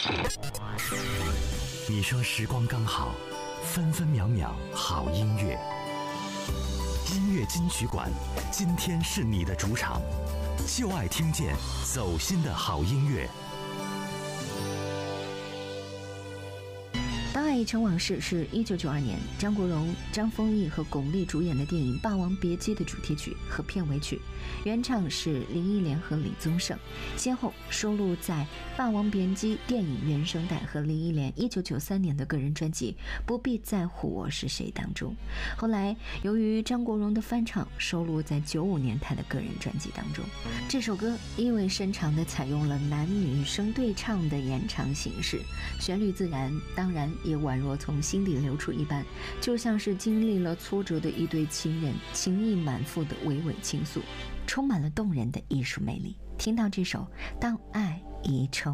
你说时光刚好，分分秒秒好音乐。音乐金曲馆，今天是你的主场，就爱听见走心的好音乐。 《当爱已成往事》是1992年张国荣、张丰毅和巩俐主演的电影《霸王别姬》的主题曲和片尾曲，原唱是林忆莲和李宗盛，先后收录在《霸王别姬》电影原声带和林忆莲1993年的个人专辑《不必在乎我是谁》当中。后来由于张国荣的翻唱，收录在95年他的个人专辑当中。这首歌意味深长地采用了男女声对唱的演唱形式，旋律自然，当然也宛若从心底流出一般，就像是经历了挫折的一对情人，情意满腹的娓娓倾诉，充满了动人的艺术魅力。听到这首《当爱已成